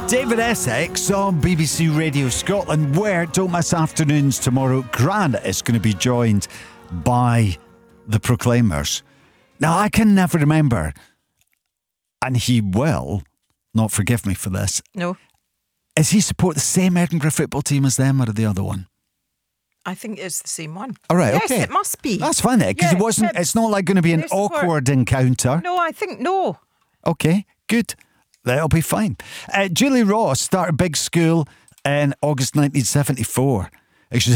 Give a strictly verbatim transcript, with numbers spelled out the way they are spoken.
David Essex on B B C Radio Scotland, where don't miss afternoons tomorrow. Grant is going to be joined by the Proclaimers. Now, I can never remember, and he will not forgive me for this. No. Is he support the same Edinburgh football team as them or the other one? I think it's the same one. All right, yes, okay. It must be. That's fine then, because Yeah, it wasn't. Hibs. It's not like going to be an They support- awkward encounter. No, I think no. Okay, good. That'll be fine. Uh, Julie Ross started big school in August nineteen seventy-four. She's